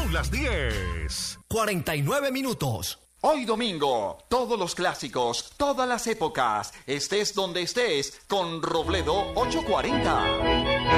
Son las 10:49. Hoy domingo, todos los clásicos, todas las épocas, estés donde estés, con Robledo 840.